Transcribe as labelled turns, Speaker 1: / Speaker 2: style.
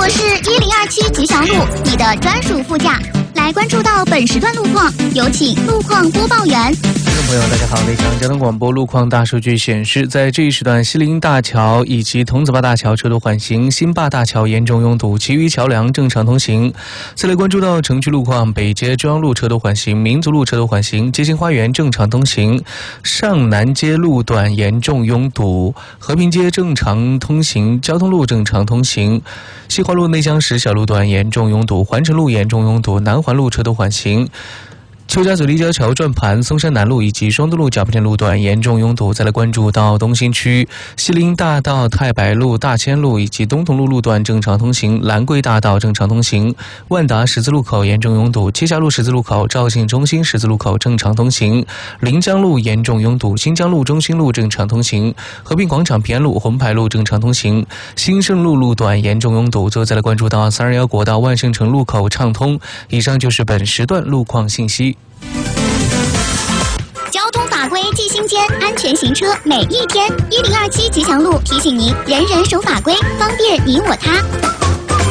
Speaker 1: 我是1027吉祥路，你的专属副驾。来关注到本时段路况，有请路况播报员。
Speaker 2: 听众朋友，大家好，内江交通广播路况大数据显示，在这一时段，西林大桥以及桐梓坝大桥车多缓行，新坝大桥严重拥堵，其余桥梁正常通行。再来关注到城区路况，北街中央路车多缓行，民族路车多缓行，街心花园正常通行，上南街路段严重拥堵，和平街正常通行，交通路正常通行，西华路内江石小路段严重拥堵，环城路严重拥堵，南环路车多缓行。邱家嘴立交桥转盘、松山南路以及双渡路脚部线路段严重拥堵。再来关注到东新区西林大道、太白路、大千路以及东同路路段正常通行，兰桂大道正常通行，万达十字路口严重拥堵，七峡路十字路口、肇庆中心十字路口正常通行，临江路严重拥堵，新疆路中心路正常通行，和平广场平安路、红牌路正常通行，新盛路路段严重拥堵。最后再来关注到321国道万盛城路口畅通。以上就是本时段路况信息。
Speaker 1: 交通法规记心间，安全行车每一天。1027吉祥路提醒您，人人守法规，方便你我他。